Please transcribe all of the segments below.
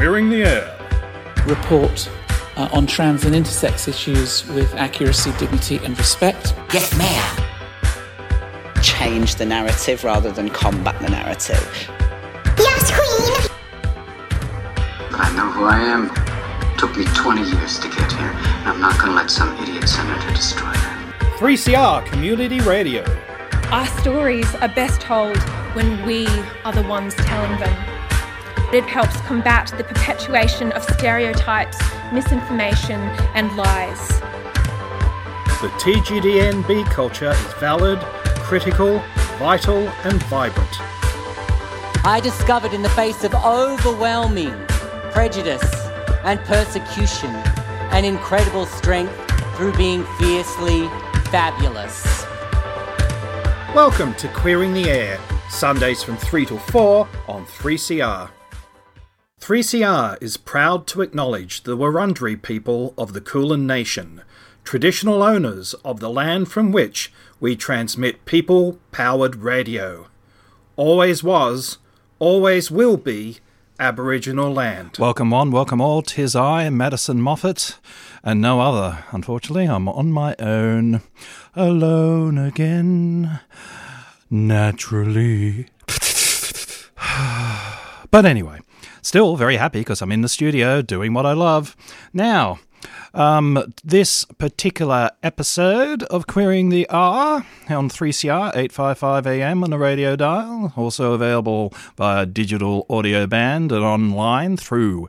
Queering the Air. Report on trans and intersex issues with accuracy, dignity and respect. Yes, ma'am. Change the narrative rather than combat the narrative. Yes, Queen! But I know who I am. It took me 20 years to get here, and I'm not gonna let some idiot senator destroy that. 3CR Community Radio. Our stories are best told when we are the ones telling them. It helps combat the perpetuation of stereotypes, misinformation and lies. The TGDNB culture is valid, critical, vital and vibrant. I discovered in the face of overwhelming prejudice and persecution an incredible strength through being fiercely fabulous. Welcome to Queering the Air, Sundays from 3 till 4 on 3CR. 3CR is proud to acknowledge the Wurundjeri people of the Kulin Nation, traditional owners of the land from which we transmit people-powered radio. Always was, always will be Aboriginal land. Welcome one, welcome all. 'Tis I, Madison Moffat, and no other. Unfortunately, I'm on my own, alone again, naturally. But anyway, still very happy because I'm in the studio doing what I love. Now, this particular episode of Queering the R on 3CR 855 AM on the radio dial, also available via digital audio band and online through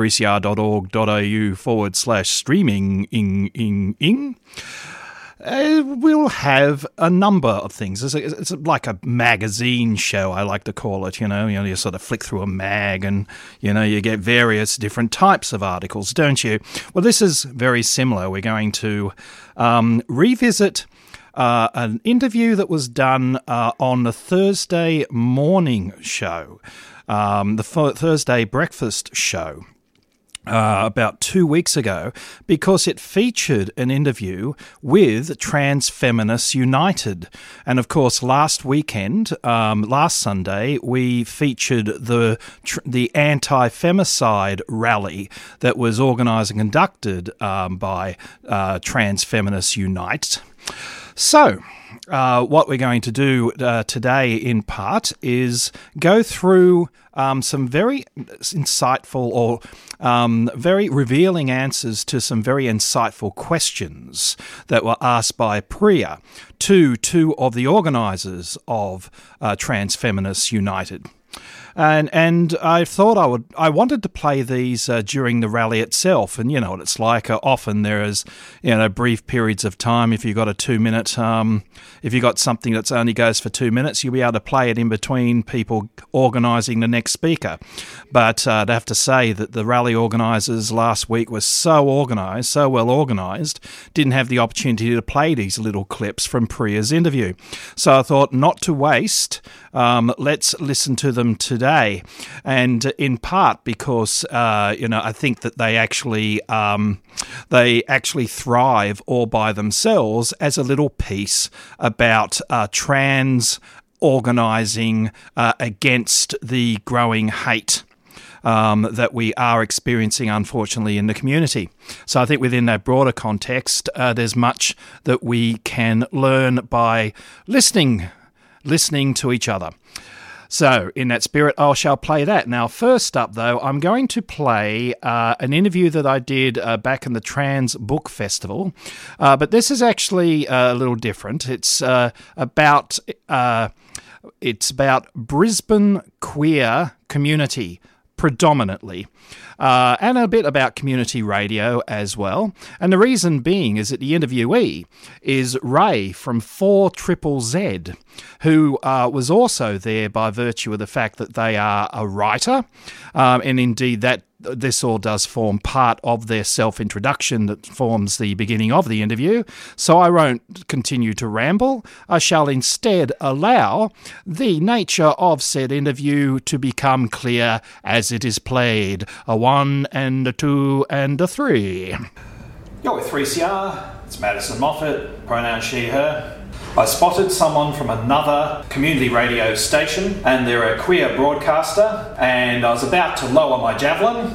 3cr.org.au/streaming. We'll have a number of things. It's like a magazine show, I like to call it. You know, you sort of flick through a mag and, you get various different types of articles, don't you? Well, this is very similar. We're going to revisit an interview that was done on the Thursday morning show, the Thursday breakfast show. About 2 weeks ago, because it featured an interview with Trans Feminists United. And of course, last Sunday, we featured the anti-femicide rally that was organised and conducted by Trans Feminists Unite. So, what we're going to do today, in part, is go through some very insightful or very revealing answers to some very insightful questions that were asked by Priya to two of the organisers of Trans Feminists United. And I thought I wanted to play these during the rally itself. And you know what it's like. Often there is, brief periods of time. If you've got a 2-minute, if you've got something that only goes for 2 minutes, you'll be able to play it in between people organising the next speaker. But I'd have to say that the rally organisers last week were so well organised, didn't have the opportunity to play these little clips from Priya's interview. So I thought not to waste, let's listen to them today. And in part because, I think that they actually thrive all by themselves as a little piece about trans organising against the growing hate that we are experiencing, unfortunately, in the community. So I think within that broader context, there's much that we can learn by listening to each other. So, in that spirit, I shall play that. Now, first up, though, I'm going to play an interview that I did back in the Trans Book Festival. But this is actually a little different. It's about Brisbane queer community, predominantly. And a bit about community radio as well. And the reason being is that the interviewee is Ray from 4ZZZ, who was also there by virtue of the fact that they are a writer, and indeed that this all does form part of their self-introduction that forms the beginning of the interview. So I won't continue to ramble. I shall instead allow the nature of said interview to become clear as it is played. A 1 and a 2 and a 3. You're with 3CR. It's Madison Moffat, pronoun she, her. I spotted someone from another community radio station and they're a queer broadcaster, and I was about to lower my javelin